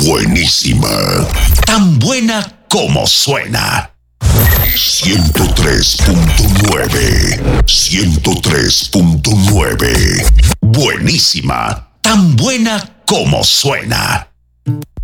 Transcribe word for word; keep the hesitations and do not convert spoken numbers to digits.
Buenísima. Tan buena como suena. ciento tres punto nueve. ciento tres punto nueve. Buenísima. Tan buena como suena.